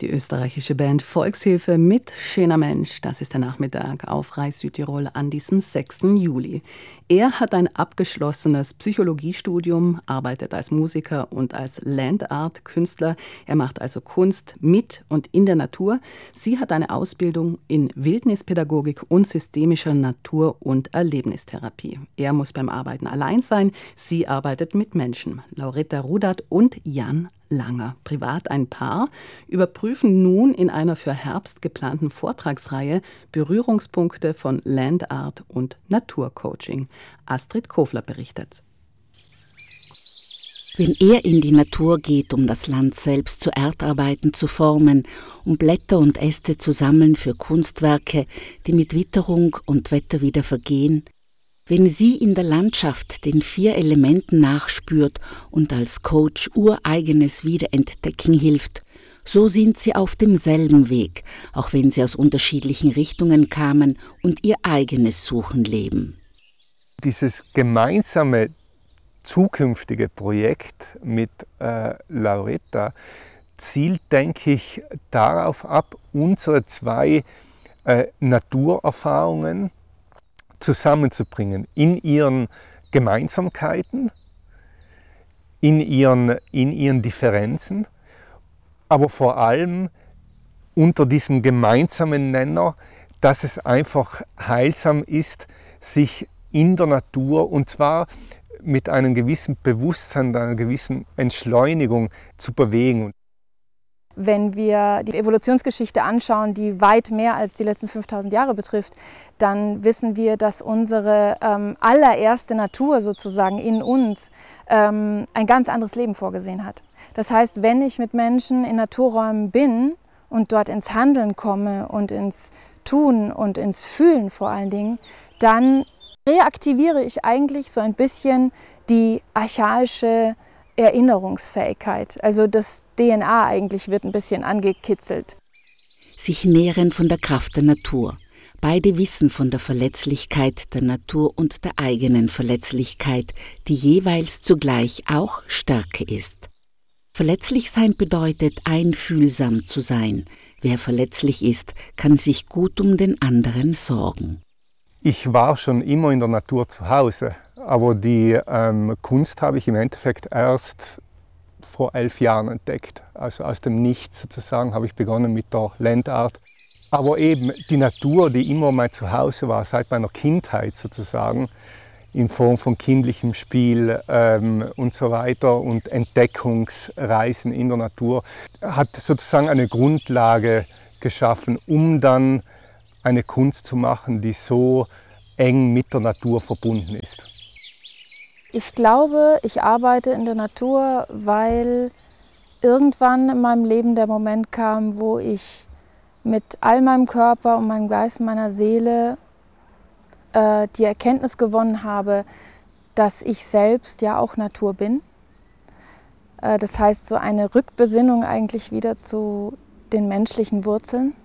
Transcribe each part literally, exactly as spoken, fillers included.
Die österreichische Band Volkshilfe mit Schöner Mensch. Das ist der Nachmittag auf Rai Südtirol an diesem sechsten Juli. Er hat ein abgeschlossenes Psychologiestudium, arbeitet als Musiker und als Land-Art-Künstler. Er macht also Kunst mit und in der Natur. Sie hat eine Ausbildung in Wildnispädagogik und systemischer Natur- und Erlebnistherapie. Er muss beim Arbeiten allein sein. Sie arbeitet mit Menschen. Lauretta Rudert und Jan Langer, privat ein Paar, überprüfen nun in einer für Herbst geplanten Vortragsreihe Berührungspunkte von Landart und Naturcoaching. Astrid Kofler berichtet. Wenn er in die Natur geht, um das Land selbst zu Erdarbeiten zu formen, um Blätter und Äste zu sammeln für Kunstwerke, die mit Witterung und Wetter wieder vergehen, wenn sie in der Landschaft den vier Elementen nachspürt und als Coach ureigenes Wiederentdecken hilft, so sind sie auf demselben Weg, auch wenn sie aus unterschiedlichen Richtungen kamen und ihr eigenes Suchen leben. Dieses gemeinsame zukünftige Projekt mit äh, Lauretta zielt, denke ich, darauf ab, unsere zwei äh, Naturerfahrungen zusammenzubringen in ihren Gemeinsamkeiten, in ihren, in ihren Differenzen, aber vor allem unter diesem gemeinsamen Nenner, dass es einfach heilsam ist, sich in der Natur, und zwar mit einem gewissen Bewusstsein, einer gewissen Entschleunigung zu bewegen. Wenn wir die Evolutionsgeschichte anschauen, die weit mehr als die letzten fünftausend Jahre betrifft, dann wissen wir, dass unsere ähm, allererste Natur sozusagen in uns ähm, ein ganz anderes Leben vorgesehen hat. Das heißt, wenn ich mit Menschen in Naturräumen bin und dort ins Handeln komme und ins Tun und ins Fühlen vor allen Dingen, dann reaktiviere ich eigentlich so ein bisschen die archaische Erinnerungsfähigkeit. Also das D N A eigentlich wird ein bisschen angekitzelt. Sich nähren von der Kraft der Natur. Beide wissen von der Verletzlichkeit der Natur und der eigenen Verletzlichkeit, die jeweils zugleich auch Stärke ist. Verletzlich sein bedeutet, einfühlsam zu sein. Wer verletzlich ist, kann sich gut um den anderen sorgen. Ich war schon immer in der Natur zu Hause, aber die ähm, Kunst habe ich im Endeffekt erst vor elf Jahren entdeckt. Also aus dem Nichts sozusagen habe ich begonnen mit der Landart. Aber eben die Natur, die immer mein Zuhause war, seit meiner Kindheit sozusagen, in Form von kindlichem Spiel ähm, und so weiter und Entdeckungsreisen in der Natur, hat sozusagen eine Grundlage geschaffen, um dann eine Kunst zu machen, die so eng mit der Natur verbunden ist. Ich glaube, ich arbeite in der Natur, weil irgendwann in meinem Leben der Moment kam, wo ich mit all meinem Körper und meinem Geist und meiner Seele äh, die Erkenntnis gewonnen habe, dass ich selbst ja auch Natur bin. Äh, das heißt, so eine Rückbesinnung eigentlich wieder zu den menschlichen Wurzeln.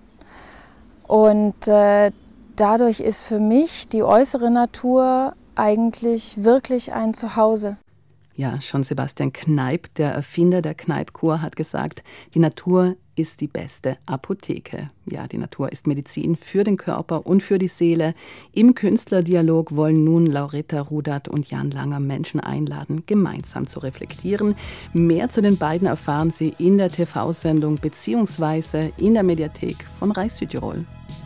Und äh, dadurch ist für mich die äußere Natur eigentlich wirklich ein Zuhause. Ja, schon Sebastian Kneipp, der Erfinder der Kneipp-Kur, hat gesagt, die Natur ist die beste Apotheke. Ja, die Natur ist Medizin für den Körper und für die Seele. Im Künstlerdialog wollen nun Lauretta Rudert und Jan Langer Menschen einladen, gemeinsam zu reflektieren. Mehr zu den beiden erfahren Sie in der T V-Sendung beziehungsweise in der Mediathek von Rai Südtirol.